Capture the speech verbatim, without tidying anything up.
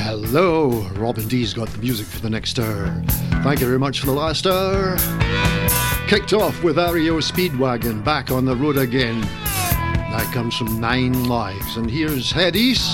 Hello, Robin D's got the music for the next hour. Thank you very much for the last hour. Kicked off with R E O Speedwagon, back on the road again. That comes from Nine Lives. And here's Head East.